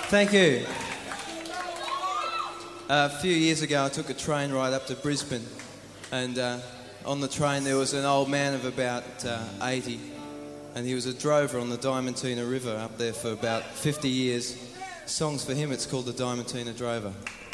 Thank you. A few years ago, I took a train ride up to Brisbane, and on the train there was an old man of about 80, and he was a drover on the Diamantina River up there for about 50 years. Songs for him, it's called the Diamantina Drover.